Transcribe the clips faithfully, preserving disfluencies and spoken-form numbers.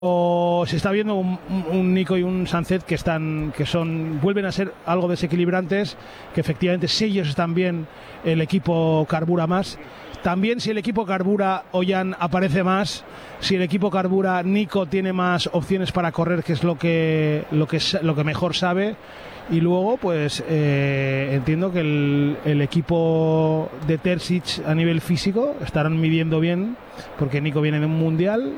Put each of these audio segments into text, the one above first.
O se está viendo un, un Nico y un Sánchez que están, que son, vuelven a ser algo desequilibrantes, que efectivamente si ellos están bien, el equipo carbura más. También si el equipo carbura, Ollán aparece más. Si el equipo carbura, Nico tiene más opciones para correr, que es lo que, lo que, lo que mejor sabe. Y luego, pues eh, entiendo que el, el equipo de Terzic a nivel físico estarán midiendo bien, porque Nico viene de un mundial.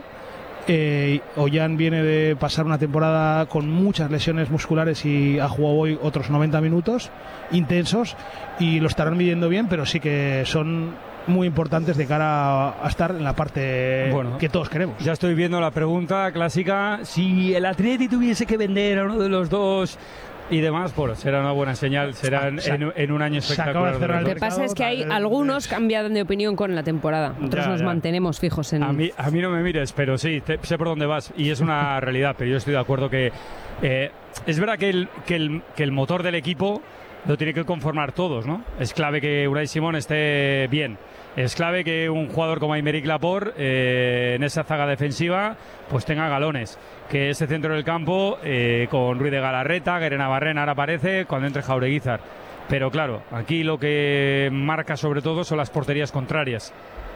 Eh, Ollán viene de pasar una temporada con muchas lesiones musculares y ha jugado hoy otros noventa minutos intensos y lo estarán midiendo bien, pero sí que son muy importantes de cara a, a estar en la parte bueno, que todos queremos. Ya estoy viendo la pregunta clásica: si el Atleti tuviese que vender a uno de los dos y demás, bueno, será una buena señal, será en, en, en un año espectacular. Lo que pasa es que hay algunos cambian de opinión con la temporada, otros ya, nos ya. mantenemos fijos en... A mí, a mí no me mires, pero sí, te, sé por dónde vas y es una realidad, pero yo estoy de acuerdo que eh, es verdad que el, que, el, que el motor del equipo lo tiene que conformar todos, ¿no? Es clave que Unai Simón esté bien. Es clave que un jugador como Aymeric Laporte eh, en esa zaga defensiva pues tenga galones. Que ese centro del campo eh, con Ruiz de Galarreta, Guerena Barrena ahora aparece cuando entre Jaureguizar. Pero claro, aquí lo que marca sobre todo son las porterías contrarias.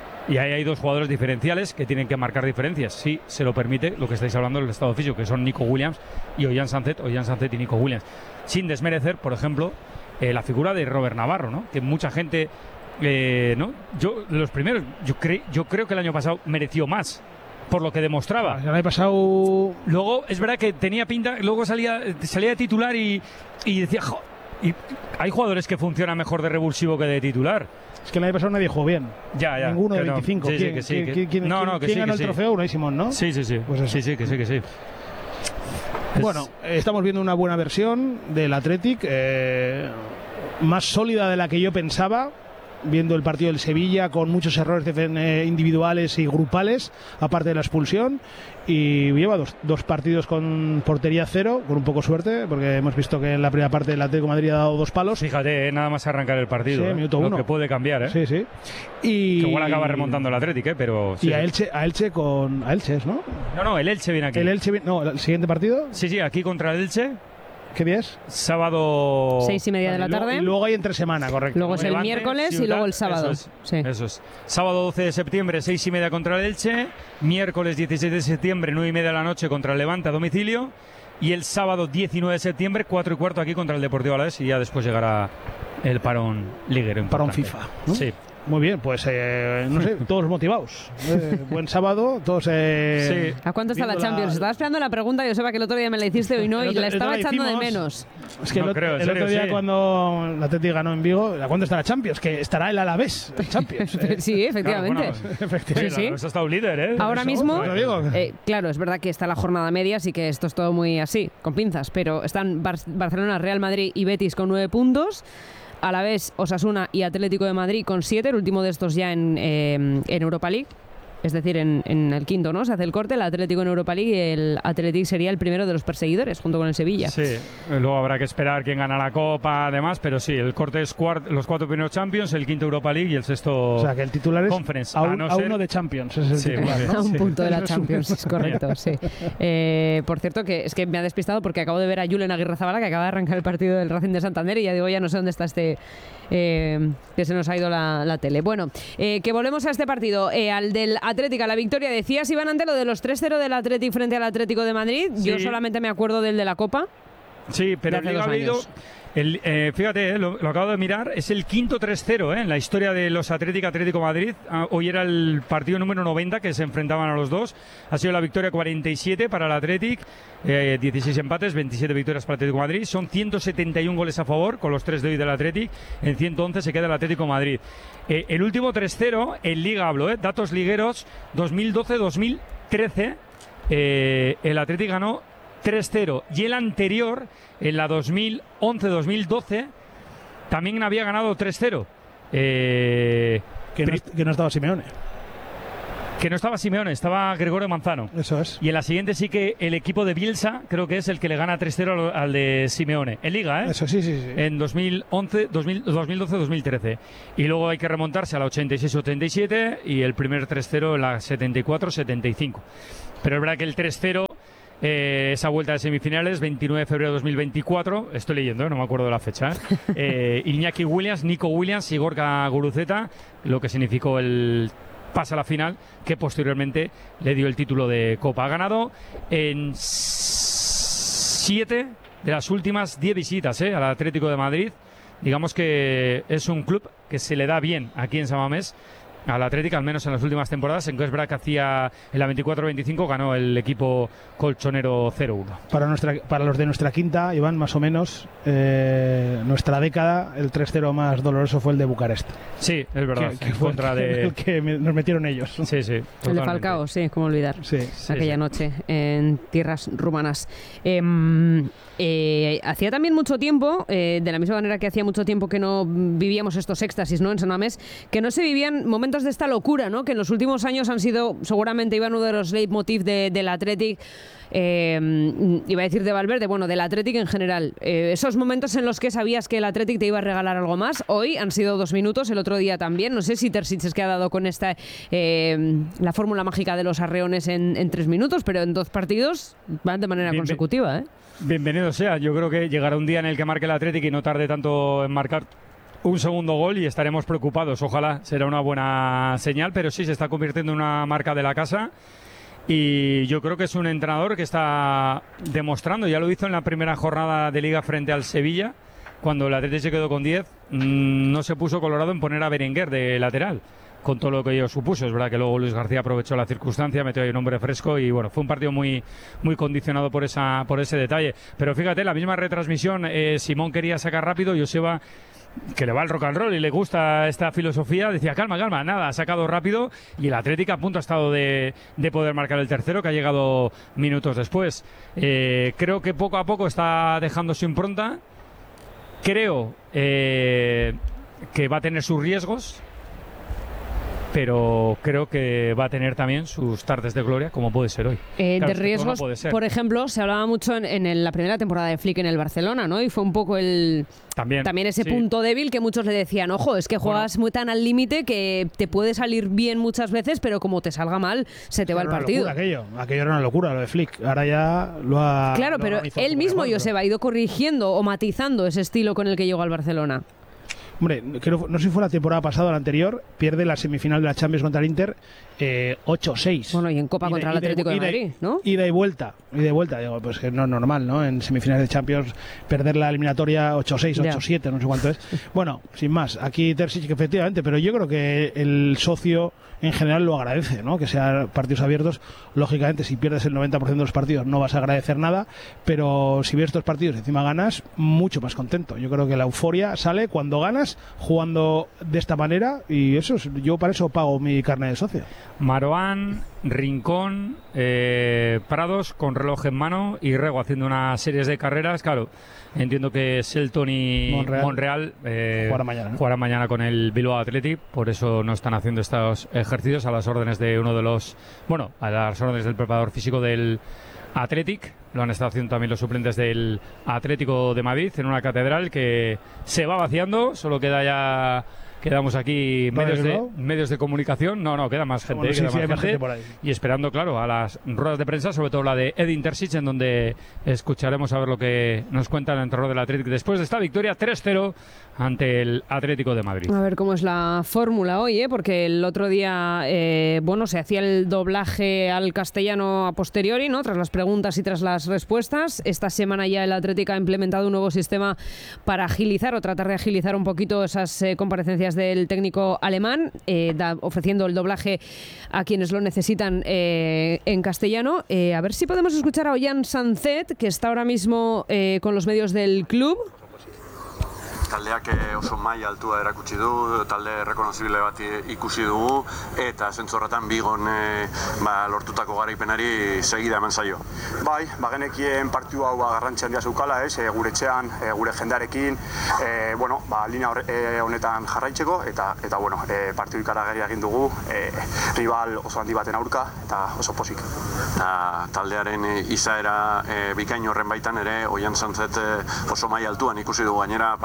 Y ahí hay dos jugadores diferenciales que tienen que marcar diferencias. Si se lo permite lo que estáis hablando del estado físico, que son Nico Williams y Ollán Sánchez, Ollán Sánchez y Nico Williams. Sin desmerecer, por ejemplo, eh, la figura de Robert Navarro, ¿no? Que mucha gente... Eh, ¿no? Yo, los primeros, yo, cre yo creo que el año pasado mereció más por lo que demostraba. El año pasado. Luego, es verdad que tenía pinta, luego salía, salía de titular y, y decía, jo, y hay jugadores que funcionan mejor de revulsivo que de titular. Es que el año pasado nadie jugó bien. Ya, ya. Ninguno de veinticinco. No. Sí, sí, que sí, ¿Quién, que... ¿quién, quién, no, no, que ¿quién sí, ganó que el sí. trofeo? Unai Simón, ¿no? Sí, sí, sí. Pues sí, sí, que sí, que sí. Bueno, es... estamos viendo una buena versión del Athletic, eh, más sólida de la que yo pensaba, viendo el partido del Sevilla con muchos errores de, eh, individuales y grupales, aparte de la expulsión, y lleva dos, dos partidos con portería cero, con un poco suerte, porque hemos visto que en la primera parte del Atlético de Madrid ha dado dos palos. Fíjate, eh, nada más arrancar el partido, sí, eh, minuto lo uno. que puede cambiar, ¿eh? Sí, sí. Y que igual acaba remontando el Athletic, ¿eh? Pero sí. Y a Elche, a Elche con a Elche, ¿no? No, no, el Elche viene aquí. El Elche, no, el siguiente partido. Sí, sí, aquí contra el Elche. ¿Qué día es? Sábado... Seis y media de la tarde. Y luego hay entre semana, correcto. Luego es el Levante, miércoles Ciudad, y luego el sábado. Eso es, sí. eso es. Sábado doce de septiembre, seis y media contra el Elche. Miércoles dieciséis de septiembre, nueve y media de la noche contra el Levante a domicilio. Y el sábado diecinueve de septiembre, cuatro y cuarto aquí contra el Deportivo Alavés. Y ya después llegará el parón liguero. Parón FIFA, ¿no? Sí. Muy bien, pues eh, no sé, todos motivados. Eh, buen sábado, todos. Eh, sí. ¿A cuánto está la Champions? La... Estaba esperando la pregunta, yo sepa que el otro día me la hiciste hoy no, y la estaba echando hicimos, de menos. Es que no el, creo, el serio, otro día sí. cuando la Atleti ganó en Vigo, ¿a cuándo está la Champions? Que estará el Alavés, el Champions. Eh. Sí, efectivamente. Claro, bueno, efectivamente. Sí, sí. Has estado líder, ¿eh? Ahora Eso, mismo, digo. Eh, claro, es verdad que está la jornada media, así que esto es todo muy así, con pinzas, pero están Bar Barcelona, Real Madrid y Betis con nueve puntos. A la vez Osasuna y Atlético de Madrid con siete, el último de estos ya en, eh, en Europa League. Es decir, en, en el quinto, ¿no? Se hace el corte, el Atlético en Europa League y el Atlético sería el primero de los perseguidores, junto con el Sevilla. Sí, luego habrá que esperar quién gana la Copa, además, pero sí, el corte es cuart los cuatro primeros Champions, el quinto Europa League y el sexto O sea, que el titular es Conference. a, un, a, no a ser... uno de Champions, ese es el sí, titular, ¿no? A un sí. punto de la Champions, es correcto, sí. Eh, por cierto, que es que me ha despistado porque acabo de ver a Julen Aguirrezabala, que acaba de arrancar el partido del Racing de Santander, y ya digo, ya no sé dónde está este... Eh, que se nos ha ido la, la tele. Bueno, eh, que volvemos a este partido, eh, al del Atlético, a la victoria. Decías, Iván, ante lo de los tres cero del Atlético frente al Atlético de Madrid. Sí. Yo solamente me acuerdo del de la Copa. Sí, pero el Liga ha habido... El, eh, fíjate, eh, lo, lo acabo de mirar, es el quinto tres cero eh, en la historia de los Atlético Atlético Madrid. Ah, hoy era el partido número noventa que se enfrentaban a los dos. Ha sido la victoria cuarenta y siete para el Atlético, eh, dieciséis empates, veintisiete victorias para el Atlético Madrid. Son ciento setenta y uno goles a favor con los tres de hoy del Atlético. En ciento once se queda el Atlético Madrid. Eh, el último tres cero en Liga hablo, eh, datos ligueros dos mil doce dos mil trece. Eh, el Atlético ganó tres cero y el anterior, en la dos mil once dos mil doce, también había ganado tres cero. Eh, que, no, que no estaba Simeone. Que no estaba Simeone, estaba Gregorio Manzano. Eso es. Y en la siguiente sí que el equipo de Bielsa creo que es el que le gana tres cero al de Simeone. En Liga, ¿eh? Eso sí, sí, sí. En dos mil once, dos mil doce dos mil trece. Y luego hay que remontarse a la ochenta y seis ochenta y siete y el primer tres cero en la setenta y cuatro setenta y cinco. Pero es verdad que el tres cero, eh, esa vuelta de semifinales, veintinueve de febrero de dos mil veinticuatro, estoy leyendo, ¿eh? No me acuerdo de la fecha, ¿eh? Eh, Iñaki Williams, Nico Williams y Gorka Guruceta, lo que significó el pase a la final, que posteriormente le dio el título de Copa. Ha ganado en siete de las últimas diez visitas, ¿eh? Al Atlético de Madrid. Digamos que es un club que se le da bien aquí en San Mamés al Atlético, al menos en las últimas temporadas, en que es verdad que hacía en la veinticuatro veinticinco ganó el equipo colchonero cero uno. Para, nuestra, para los de nuestra quinta, Iván, más o menos, eh, nuestra década, el tres cero más doloroso fue el de Bucarest. Sí, es verdad. Que, que fue contra el, de... el que nos metieron ellos. Sí, sí. El de Falcao, sí, cómo olvidar. Sí, aquella sí, noche en tierras rumanas. Eh, eh, hacía también mucho tiempo, eh, de la misma manera que hacía mucho tiempo que no vivíamos estos éxtasis, ¿no? En San Mamés, que no se vivían momentos de esta locura, ¿no? Que en los últimos años han sido, seguramente, Iván, uno de los leitmotiv de, del Athletic. Eh, iba a decir de Valverde, bueno, del Athletic en general. Eh, esos momentos en los que sabías que el Athletic te iba a regalar algo más, hoy han sido dos minutos, el otro día también. No sé si Terzic es que ha dado con esta eh, la fórmula mágica de los arreones en, en tres minutos, pero en dos partidos van de manera bien, consecutiva, ¿eh? Bienvenido sea. Yo creo que llegará un día en el que marque el Athletic y no tarde tanto en marcar un segundo gol y estaremos preocupados. Ojalá, será una buena señal, pero sí se está convirtiendo en una marca de la casa. Y yo creo que es un entrenador que está demostrando, ya lo hizo en la primera jornada de Liga frente al Sevilla, cuando el Atlético se quedó con diez, mmm, no se puso colorado en poner a Berenguer de lateral, con todo lo que ello supuso. Es verdad que luego Luis García aprovechó la circunstancia, metió ahí un hombre fresco y bueno, fue un partido muy, muy condicionado por, esa, por ese detalle. Pero fíjate, la misma retransmisión, eh, Simón quería sacar rápido, Joseba, que le va al rock and roll y le gusta esta filosofía, decía calma, calma, nada, ha sacado rápido y el Atlético a punto ha estado de, de poder marcar el tercero, que ha llegado minutos después. Eh, creo que poco a poco está dejando su impronta, creo eh, que va a tener sus riesgos, pero creo que va a tener también sus tardes de gloria, como puede ser hoy. Eh, claro, de riesgos, no por ejemplo, se hablaba mucho en, en el, la primera temporada de Flick en el Barcelona, ¿no? Y fue un poco el también, también ese sí. punto débil que muchos le decían, ojo, es que juegas bueno. muy tan al límite que te puede salir bien muchas veces, pero como te salga mal, se te va el partido. Locura, aquello. aquello era una locura, lo de Flick. Ahora ya lo ha... Claro, lo pero ha él mismo, Joseba, ha ido corrigiendo o matizando ese estilo con el que llegó al Barcelona. Hombre, creo, no sé si fue la temporada pasada o la anterior, pierde la semifinal de la Champions contra el Inter eh, ocho seis. Bueno, y en Copa ida, contra el Atlético de, de Madrid, ¿no? Ida y vuelta, ida y vuelta. Digo, pues que no es normal, ¿no? En semifinales de Champions perder la eliminatoria ocho seis, ocho siete, no sé cuánto es. Bueno, sin más, aquí Terzic que efectivamente, pero yo creo que el socio en general lo agradece, ¿no? Que sean partidos abiertos. Lógicamente, si pierdes el noventa por ciento de los partidos no vas a agradecer nada, pero si ves estos partidos y encima ganas, mucho más contento. Yo creo que la euforia sale cuando ganas, jugando de esta manera, y eso es, yo para eso pago mi carnet de socio. Maroán, Rincón, eh, Prados con reloj en mano y Rego haciendo unas series de carreras. Claro, entiendo que Selton y Monreal, Monreal eh, jugarán mañana, ¿no? jugarán mañana con el Bilbao Athletic, por eso no están haciendo estos ejercicios a las órdenes de uno de los, bueno, a las órdenes del preparador físico del Athletic. Lo han estado haciendo también los suplentes del Atlético de Madrid en una catedral que se va vaciando, solo queda ya... Quedamos aquí medios de, medios de comunicación. No, no, queda más gente. Bueno, sí, queda sí, más hay más gente, gente por ahí. Y esperando, claro, a las ruedas de prensa, sobre todo la de Edin Terzic, en donde escucharemos a ver lo que nos cuenta el entrenador del Atlético después de esta victoria tres cero ante el Atlético de Madrid. A ver cómo es la fórmula hoy, ¿eh? Porque el otro día, eh, bueno, se hacía el doblaje al castellano a posteriori, ¿no? Tras las preguntas y tras las respuestas. Esta semana ya el Atlético ha implementado un nuevo sistema para agilizar o tratar de agilizar un poquito esas eh, comparecencias del técnico alemán, eh, da, ofreciendo el doblaje a quienes lo necesitan eh, en castellano. Eh, a ver si podemos escuchar a Ollán Sanzet, que está ahora mismo eh, con los medios del club. Taldeak oso maila altua erakutsi du, talde rekonozible bat ikusi dugu, eta zentzu horretan bigon e, ba, lortutako garaipenari segida eman zaio. Bai, bagenekien partiu hau garrantzi handia zeukala, ez, e, gure etxean, e, gure jendearekin, e, bueno, ba, linea e, honetan jarraitzeko, eta, eta bueno, e, partiu ikaragarri egin dugu, e, rival oso handi baten aurka, eta oso pozik. Eta taldearen izaera e, bikain horren baitan ere, Ollán Sanzet e, oso maila altuan ikusi dugu gainera partida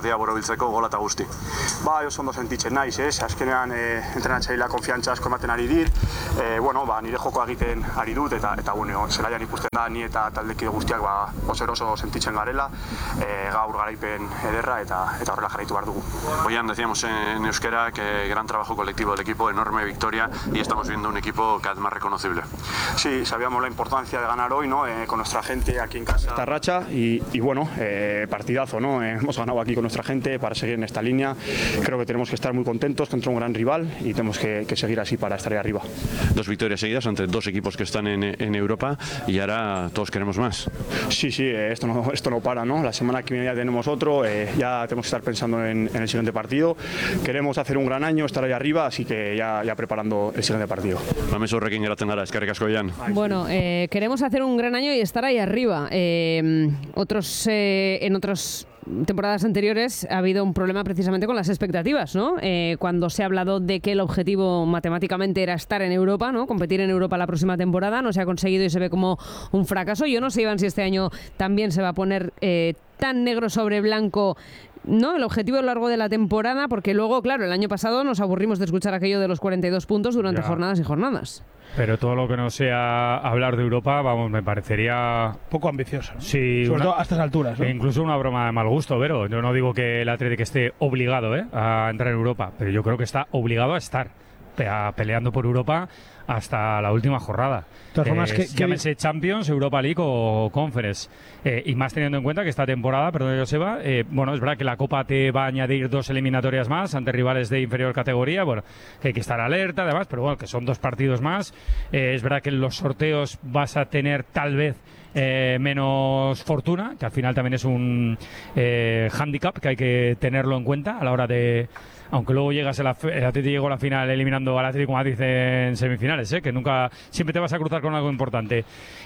partia borobiltzeko gola eta guzti. Ba, oso ondo sentitzen naiz, ez? Azkenean e, entrenatzailea konfiantza asko ematen ari dir. E, bueno, ba, nire jokoa egiten ari dut eta eta bueno, zelaian ikusten da ni eta taldekide guztiak ba oso eroso sentitzen garela. E, gaur garaipen ederra eta eta horrela jarraitu behar dugu. Oian, decíamos en euskera que gran trabajo colectivo del equipo, enorme victoria y estamos viendo un equipo cada vez más reconocible. Sí, sabíamos la importancia de ganar hoy, ¿no? Eh, con nuestra gente aquí en casa. Esta racha y, y bueno, eh, partidazo, ¿no? Eh, hemos ganado aquí con nuestra gente para seguir en esta línea. Creo que tenemos que estar muy contentos contra un gran rival y tenemos que, que seguir así para estar ahí arriba. Dos victorias seguidas ante dos equipos que están en, en Europa y ahora todos queremos más. Sí, sí, eh, esto, no, esto no para, ¿no? La semana que viene ya tenemos otro, eh, ya tenemos que estar pensando en, en el siguiente partido. Queremos hacer un gran año, estar ahí arriba, así que ya, ya preparando el siguiente partido. Lameso horrekin geratzen gara, eskerrik asko Oian. Bueno, eh, queremos hacer un gran año y estar ahí arriba. Eh, otros, eh, en otras temporadas anteriores ha habido un problema precisamente con las expectativas, ¿no? Eh, cuando se ha hablado de que el objetivo matemáticamente era estar en Europa, ¿no? Competir en Europa la próxima temporada, no se ha conseguido y se ve como un fracaso. Yo no sé, Iván, si este año también se va a poner eh, tan negro sobre blanco, ¿no? El objetivo a lo largo de la temporada, porque luego, claro, el año pasado nos aburrimos de escuchar aquello de los cuarenta y dos puntos durante ya. jornadas y jornadas. Pero todo lo que no sea hablar de Europa, vamos, me parecería poco ambicioso, ¿no? Sí, sobre una, todo a estas alturas, ¿no? E incluso una broma de mal gusto, Vero. Yo no digo que el Atlético esté obligado ¿eh? a entrar en Europa, pero yo creo que está obligado a estar a, peleando por Europa hasta la última jornada. De todas formas, eh, que, llámese Champions, Europa League o Conference. Eh, y más teniendo en cuenta que esta temporada, perdón, Joseba, eh, bueno, es verdad que la Copa te va a añadir dos eliminatorias más ante rivales de inferior categoría, bueno, que hay que estar alerta además, pero bueno, que son dos partidos más. Eh, es verdad que en los sorteos vas a tener tal vez Eh, menos fortuna, que al final también es un eh, hándicap que hay que tenerlo en cuenta a la hora de, aunque luego llegas a la, el Atlético llegó a la final eliminando al Atlético Madrid en semifinales, ¿eh? Que nunca, siempre te vas a cruzar con algo importante.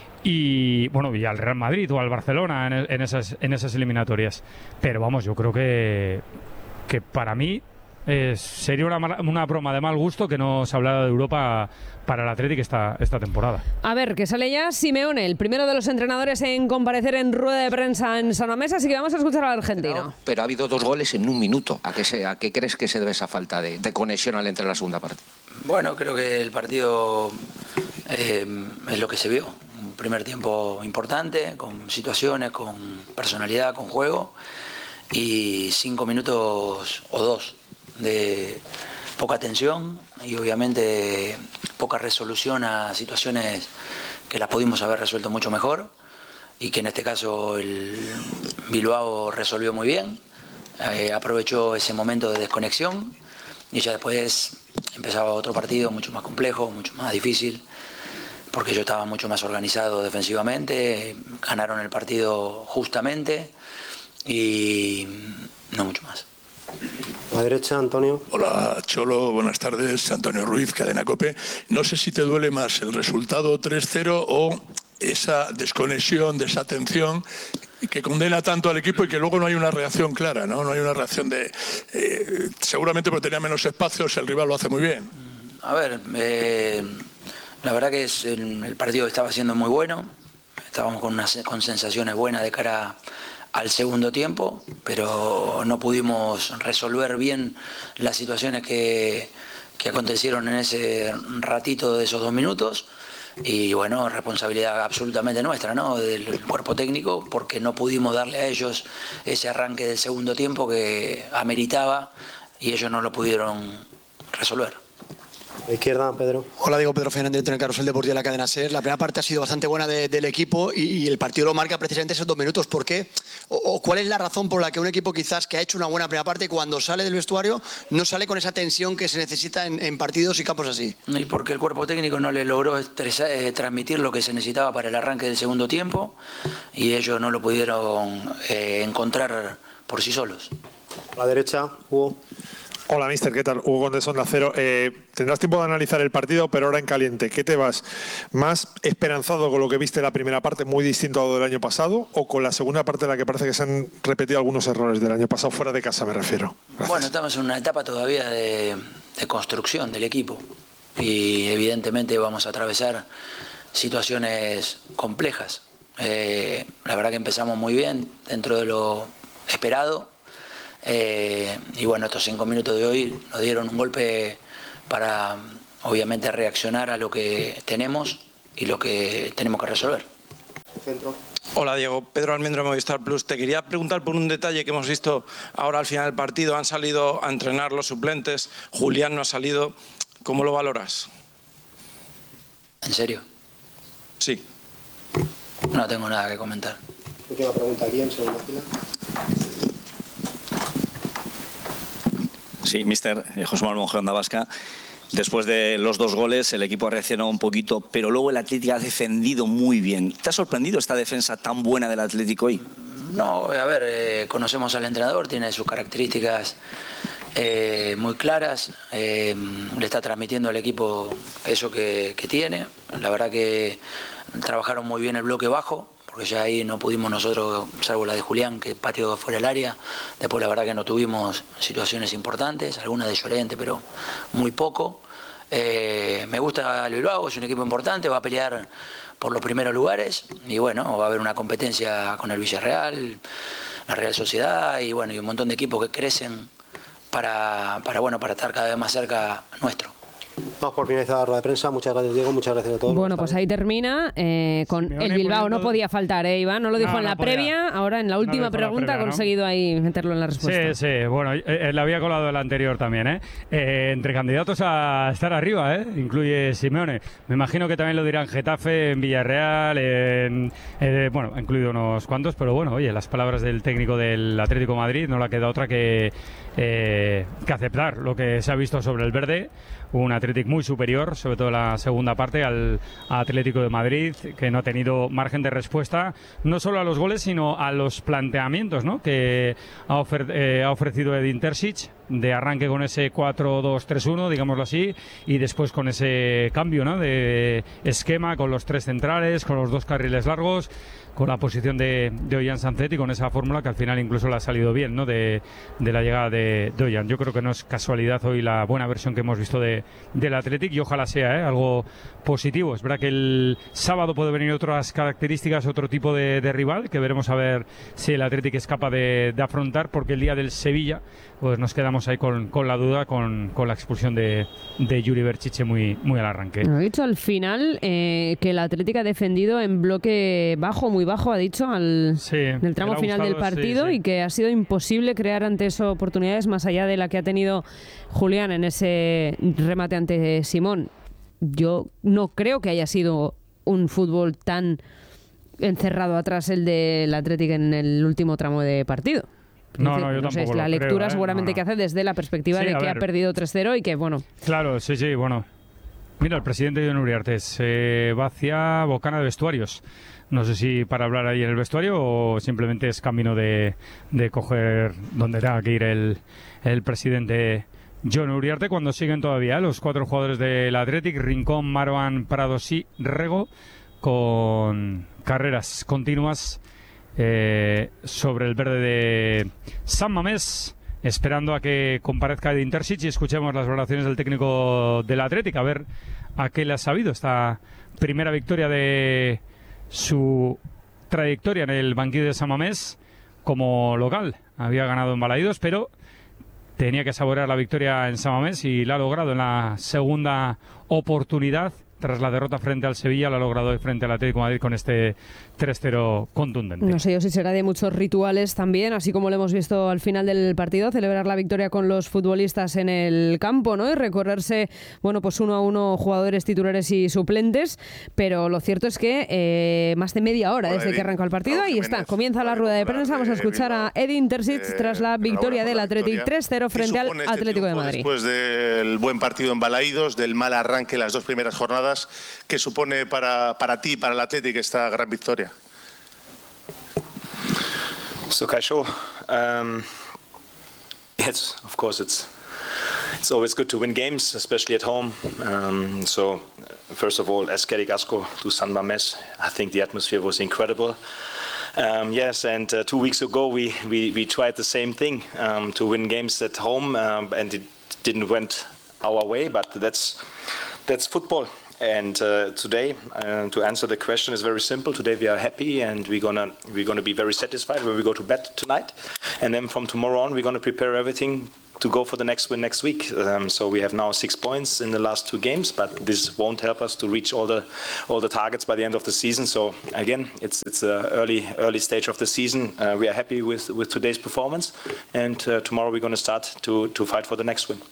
Y bueno, y al Real Madrid o al Barcelona en, en, esas, en esas eliminatorias. Pero vamos, yo creo que, que para mí eh, sería una, una broma de mal gusto que no se hablara de Europa para el Atlético esta, esta temporada. A ver, que sale ya Simeone, el primero de los entrenadores en comparecer en rueda de prensa en San Mamés, así que vamos a escuchar al argentino. Pero, pero ha habido dos goles en un minuto. ¿A qué, se, a qué crees que se debe esa falta de, de conexión al entrar en la segunda parte? Bueno, creo que el partido eh, es lo que se vio. Un primer tiempo importante, con situaciones, con personalidad, con juego, y cinco minutos o dos de poca tensión y obviamente poca resolución a situaciones que las pudimos haber resuelto mucho mejor y que en este caso el Bilbao resolvió muy bien, eh, aprovechó ese momento de desconexión y ya después empezaba otro partido mucho más complejo, mucho más difícil, porque yo estaba mucho más organizado defensivamente, ganaron el partido justamente y no mucho más. A la derecha, Antonio. Hola, Cholo, buenas tardes. Antonio Ruiz, Cadena COPE. No sé si te duele más el resultado tres cero o esa desconexión, desatención que condena tanto al equipo y que luego no hay una reacción clara, ¿no? No hay una reacción de... Eh, seguramente porque tenía menos espacios, el rival lo hace muy bien. A ver, eh, la verdad que es el, el partido estaba siendo muy bueno. Estábamos con, unas, con sensaciones buenas de cara al segundo tiempo, pero no pudimos resolver bien las situaciones que, que acontecieron en ese ratito de esos dos minutos. Y bueno, responsabilidad absolutamente nuestra, ¿no? Del cuerpo técnico, porque no pudimos darle a ellos ese arranque del segundo tiempo que ameritaba y ellos no lo pudieron resolver. A la izquierda, Pedro. Hola, Diego Pedro Fernández, en el Carrusel Deportivo de la cadena SER. La primera parte ha sido bastante buena de, del equipo y, y el partido lo marca precisamente esos dos minutos. ¿Por qué? O, o cuál es la razón por la que un equipo quizás que ha hecho una buena primera parte, cuando sale del vestuario, no sale con esa tensión que se necesita en, en partidos y campos así? Y porque el cuerpo técnico no le logró estresar, eh, transmitir lo que se necesitaba para el arranque del segundo tiempo y ellos no lo pudieron eh, encontrar por sí solos. A la derecha, Hugo. Hola, mister, ¿qué tal? Hugo Gómez, Onda Cero. Eh, tendrás tiempo de analizar el partido, pero ahora en caliente. ¿Qué te vas? ¿Más esperanzado con lo que viste en la primera parte, muy distinto a lo del año pasado, o con la segunda parte en la que parece que se han repetido algunos errores del año pasado, fuera de casa me refiero? Gracias. Bueno, estamos en una etapa todavía de, de construcción del equipo y evidentemente vamos a atravesar situaciones complejas. Eh, la verdad que empezamos muy bien dentro de lo esperado. Eh, y bueno, estos cinco minutos de hoy nos dieron un golpe para, obviamente, reaccionar a lo que tenemos y lo que tenemos que resolver. Centro. Hola Diego, Pedro Almendro, Movistar Plus. Te quería preguntar por un detalle que hemos visto ahora al final del partido. Han salido a entrenar los suplentes, Julián no ha salido. ¿Cómo lo valoras? ¿En serio? Sí. No tengo nada que comentar. Última pregunta aquí en segunda fila. Sí, mister José Manuel Monje, Onda Vasca. Después de los dos goles, el equipo ha reaccionado un poquito, pero luego el Atlético ha defendido muy bien. ¿Te ha sorprendido esta defensa tan buena del Atlético hoy? No, a ver, eh, conocemos al entrenador, tiene sus características eh, muy claras, eh, le está transmitiendo al equipo eso que, que tiene. La verdad que trabajaron muy bien el bloque bajo, porque ya ahí no pudimos nosotros, salvo la de Julián, que pateó fuera del área. Después la verdad que no tuvimos situaciones importantes, algunas de Llorente, pero muy poco. Eh, me gusta el Bilbao, es un equipo importante, va a pelear por los primeros lugares y bueno, va a haber una competencia con el Villarreal, la Real Sociedad y bueno, y un montón de equipos que crecen para, para, bueno, para estar cada vez más cerca nuestro. Vamos por finalizar la rueda de prensa. Muchas gracias, Diego. Muchas gracias a todos. Bueno, pues ahí termina eh, con Simeone el Bilbao. poniendo... No podía faltar, ¿eh, Iván? No lo dijo No, en la no podía. previa, ahora en la última No lo dijo en la pregunta previa, ha ¿no? conseguido ahí meterlo en la respuesta. Sí, sí, bueno, eh, eh, le había colado el anterior también, ¿eh? Eh, Entre candidatos a estar arriba, ¿eh? Incluye Simeone. Me imagino que también lo dirán Getafe, en Villarreal, en, eh, bueno, ha incluido unos cuantos, pero bueno, oye, las palabras del técnico del Atlético de Madrid no le queda otra que, eh, que aceptar lo que se ha visto sobre el verde. Un Atlético muy superior, sobre todo en la segunda parte, al Atlético de Madrid, que no ha tenido margen de respuesta, no solo a los goles, sino a los planteamientos, ¿no?, que ha, ofer eh, ha ofrecido Edin Terzic, de arranque con ese cuatro dos tres uno, digámoslo así, y después con ese cambio, ¿no?, de esquema, con los tres centrales, con los dos carriles largos, con la posición de, de Ollán Sancet y con esa fórmula que al final incluso le ha salido bien, ¿no?, de, de la llegada de, de Ollán. Yo creo que no es casualidad hoy la buena versión que hemos visto de, del Athletic y ojalá sea, ¿eh?, algo positivo. Es verdad que el sábado puede venir otras características, otro tipo de, de rival, que veremos a ver si el Athletic es capaz de, de afrontar, porque el día del Sevilla pues nos quedamos ahí con, con la duda, con, con la expulsión de, de Yuri Berchiche muy, muy al arranque. Lo ha dicho al final eh, que el Atlético ha defendido en bloque bajo, muy bajo, ha dicho, al, sí, en el tramo final gustado, del partido, sí, sí. y que ha sido imposible crear antes oportunidades más allá de la que ha tenido Julián en ese remate ante Simón. Yo no creo que haya sido un fútbol tan encerrado atrás el del Atlético en el último tramo de partido. No, decir, no, yo no sé, tampoco es la lo lectura creo, ¿eh? seguramente No, no. que hace desde la perspectiva Sí, de a que ver. ha perdido tres cero y que, bueno... Claro, sí, sí, bueno. Mira, el presidente Jon Uriarte se va hacia Bocana de Vestuarios. No sé si para hablar ahí en el vestuario o simplemente es camino de, de coger donde tenga que ir el, el presidente Jon Uriarte, cuando siguen todavía los cuatro jugadores del Athletic: Rincón, Marwan, Prados y Rego, con carreras continuas eh, sobre el verde de San Mamés, esperando a que comparezca Edin Terzic y escuchemos las valoraciones del técnico del Athletic, a ver a qué le ha sabido esta primera victoria de su trayectoria en el banquillo de San Mamés como local. Había ganado en Balaídos, pero tenía que saborear la victoria en San Mamés y la ha logrado en la segunda oportunidad. Tras la derrota frente al Sevilla, lo ha logrado hoy frente al Atlético de Madrid con este tres cero contundente. No sé yo si será de muchos rituales también, así como lo hemos visto al final del partido, celebrar la victoria con los futbolistas en el campo, ¿no?, y recorrerse, bueno, pues uno a uno jugadores titulares y suplentes, pero lo cierto es que eh, más de media hora Hola, desde Edin. que arrancó el partido, ahí está, comienza la rueda de prensa, vamos a escuchar a Edin Terzic Eh, tras la victoria del Athletic tres cero frente al supone este Atlético de triunfo Madrid. Después del buen partido en Balaídos, del mal arranque en las dos primeras jornadas, ¿qué supone para, para ti, para el Athletic, esta gran victoria? So Kaisho, um, yes, of course it's it's always good to win games, especially at home. Um, so first of all, Eskerik Asko to San Mamés, I think the atmosphere was incredible. Um, yes, and uh, two weeks ago we, we, we tried the same thing, um, to win games at home, um, and it didn't went our way, but that's that's football. And uh, today, uh, to answer the question, is very simple. Today we are happy, and we're gonna we're gonna be very satisfied when we go to bed tonight. And then from tomorrow on, we're gonna prepare everything to go for the next win next week. Um, so we have now six points in the last two games, but this won't help us to reach all the all the targets by the end of the season. So again, it's it's an early early stage of the season. Uh, we are happy with with today's performance, and uh, tomorrow we're going to start to to fight for the next win.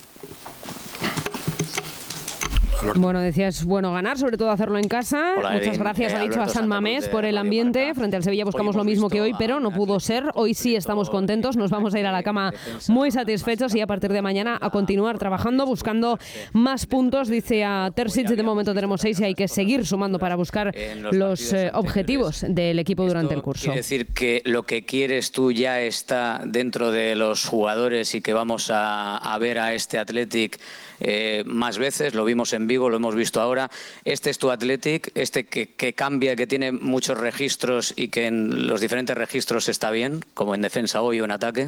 Bueno, decías, bueno ganar, sobre todo hacerlo en casa. Hola, Muchas Erin. gracias, Eh, ha dicho Alberto a San Santa Mamés Cruz de por el Radio ambiente. Marca. Frente al Sevilla buscamos Hoy lo hemos mismo que hoy, visto pero no pudo ser. Hoy sí estamos contentos, nos vamos a ir a la cama muy satisfechos y a partir de mañana a continuar trabajando, buscando más puntos. Dice a Terzic, de momento tenemos seis y hay que seguir sumando para buscar los eh, objetivos del equipo durante el curso. Quiere decir que lo que quieres tú ya está dentro de los jugadores y que vamos a, a ver a este Athletic eh, más veces. Lo vimos en Vigo, lo hemos visto ahora. Este es tu Athletic, este que, que cambia, que tiene muchos registros y que en los diferentes registros está bien, como en defensa hoy o en ataque.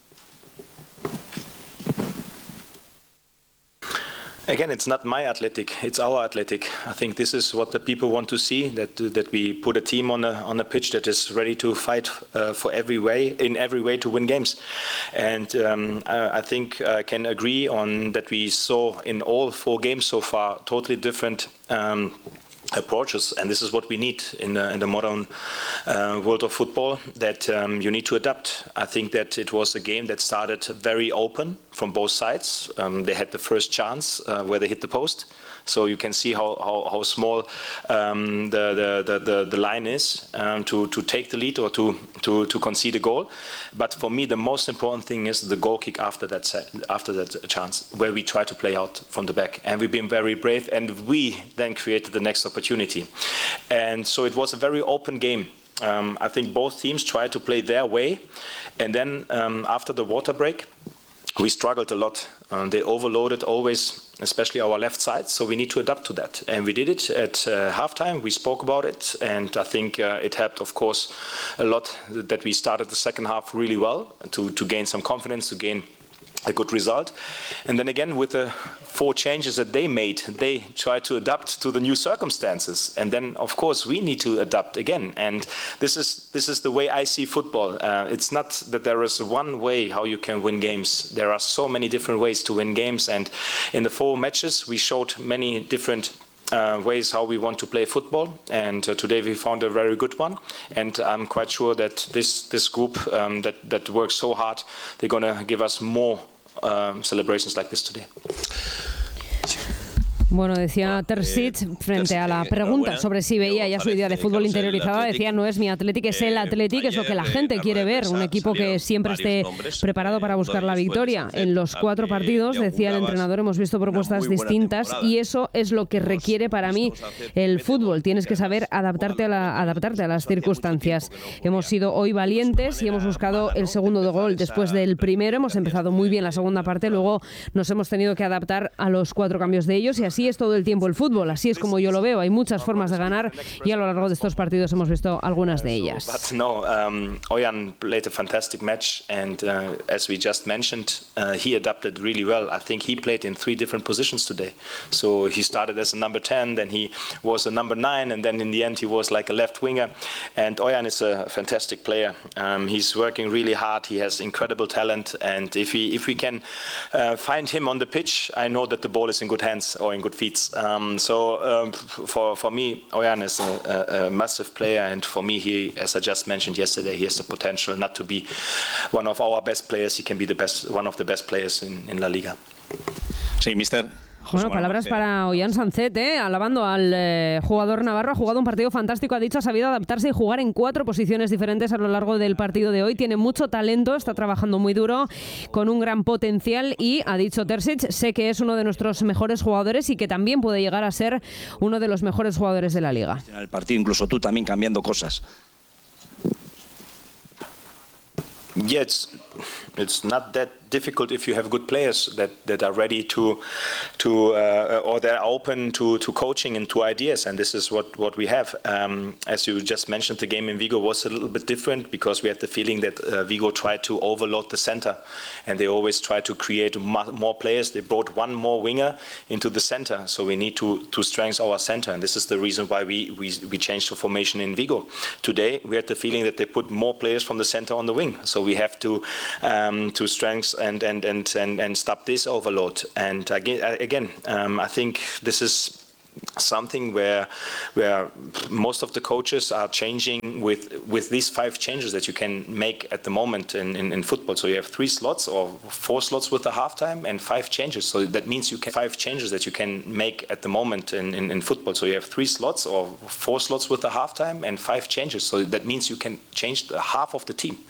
Again, it's not my Athletic, it's our Athletic. I think this is what the people want to see, that that we put a team on a on a pitch that is ready to fight uh, for every way, in every way to win games. And um, I, I think I can agree on that we saw in all four games so far totally different um, approaches, and this is what we need in the, in the modern uh, world of football, that um, you need to adapt. I think that it was a game that started very open from both sides. Um, they had the first chance uh, where they hit the post. So you can see how, how, how small um, the, the, the, the line is um, to, to take the lead or to, to, to concede a goal. But for me, the most important thing is the goal kick after that set, after that chance, where we try to play out from the back. And we've been very brave, and we then created the next opportunity. And so it was a very open game. Um, I think both teams tried to play their way. And then um, after the water break, we struggled a lot. Um, they overloaded always, especially our left side, so we need to adapt to that. And we did it at uh, halftime. We spoke about it, and I think uh, it helped, of course, a lot that we started the second half really well to, to gain some confidence, to gain a good result. And then again, with the four changes that they made, they tried to adapt to the new circumstances. And then, of course, we need to adapt again. And this is this is the way I see football. Uh, it's not that there is one way how you can win games. There are so many different ways to win games. And in the four matches, we showed many different Uh, ways how we want to play football, and uh, today we found a very good one, and I'm quite sure that this this group um, that that works so hard, they're going to give us more um, celebrations like this today. Bueno, decía Terzic frente a la pregunta sobre si veía ya su idea de fútbol interiorizada, decía no es mi Athletic, es el Athletic, es lo que la gente quiere ver, un equipo que siempre esté preparado para buscar la victoria. En los cuatro partidos, decía el entrenador, hemos visto propuestas distintas y eso es lo que requiere para mí el fútbol. Tienes que saber adaptarte a, la, adaptarte a las circunstancias. Hemos sido hoy valientes y hemos buscado el segundo de gol después del primero. Hemos empezado muy bien la segunda parte, luego nos hemos tenido que adaptar a los cuatro cambios de ellos y así es todo el tiempo el fútbol, así es como yo lo veo. Hay muchas formas de ganar y a lo largo de estos partidos hemos visto algunas de ellas. But no, um, Oyan played a fantastic match, and uh, as we just mentioned, uh, he adapted really well. I think he played in three different positions today. So he started as a number ten, then he was a number nine, and then in the end he was like a left winger. And Oyan is a fantastic player. Um, he's working really hard. He has incredible talent, and if he if we can uh, find him on the pitch, I know that the ball is in good hands or in good feet. Um, so um, for for me, Oyan is a, a, a massive player, and for me, he, as I just mentioned yesterday, he has the potential not to be one of our best players. He can be the best, one of the best players in, in La Liga. Sí, mister. Bueno, palabras para Ollán Sancet, ¿eh? Alabando al eh, jugador navarro. Ha jugado un partido fantástico, ha dicho, ha sabido adaptarse y jugar en cuatro posiciones diferentes a lo largo del partido de hoy. Tiene mucho talento, está trabajando muy duro, con un gran potencial y, ha dicho Terzic, sé que es uno de nuestros mejores jugadores y que también puede llegar a ser uno de los mejores jugadores de la Liga. En el partido, incluso tú también cambiando cosas. Yeah, it's, it's not that difficult if you have good players that, that are ready to, to uh, or they're open to, to coaching and to ideas, and this is what, what we have. Um, as you just mentioned, the game in Vigo was a little bit different because we had the feeling that uh, Vigo tried to overload the center, and they always try to create more players. They brought one more winger into the center, so we need to, to strengthen our center, and this is the reason why we, we, we changed the formation in Vigo. Today, we had the feeling that they put more players from the center on the wing, so we have to um, to strengthen and, and, and, and, and stop this overload. And again, again um, I think this is something where where most of the coaches are changing with with these five changes that you can make at the moment in, in, in football. So you have three slots or four slots with the halftime and five changes. So that means you can five changes that you can make at the moment in, in, in football. So you have three slots or four slots with the halftime and five changes. So that means you can change the half of the team.